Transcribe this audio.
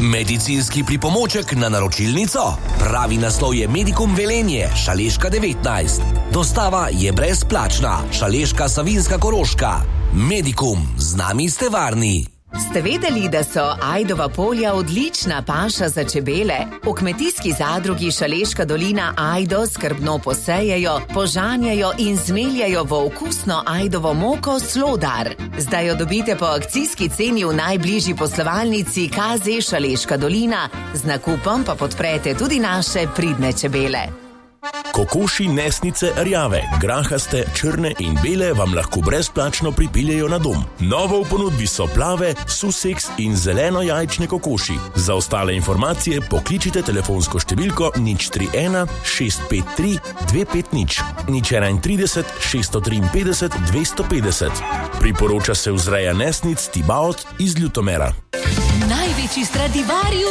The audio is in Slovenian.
Medicinski pripomoček na naročilnico? Pravi naslov je Medikum Velenje, Šaleška 19. Dostava je brezplačna. Šaleška, Savinjska, Koroška. Medikum, z nami ste varni. Ste vedeli, da so ajdova polja odlična paša za čebele? V kmetijski zadrugi Šaleška dolina ajdo skrbno posejejo, požanjajo in zmeljajo v okusno ajdovo moko Slodar. Zdaj jo dobite po akcijski ceni v najbližji poslovalnici KZ Šaleška dolina. Z nakupom pa podprete tudi naše pridne čebele. Kokoši nesnice rjave, grahaste, črne in bele vam lahko brezplačno pripeljejo na dom. Novo v ponudbi so plave, suseks in zeleno jajčne kokoši. Za ostale informacije pokličite telefonsko številko 031 653 250 031 653 250. Priporoča se vzreja nesnic Tibaot iz Ljutomera. Največji Stradivarius